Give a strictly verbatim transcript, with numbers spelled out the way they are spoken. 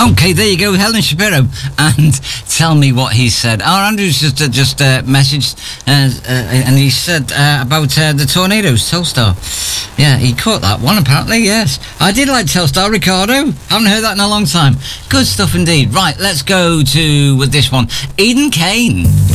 Okay, there you go, Helen Shapiro, and tell me what he said. Oh, Andrew's just uh, just uh, messaged, uh, uh, and he said uh, about uh, the Tornadoes, Telstar. Yeah, he caught that one, apparently, yes. I did like Telstar, Ricardo. Haven't heard that in a long time. Good stuff indeed. Right, let's go to with this one. Eden Kane.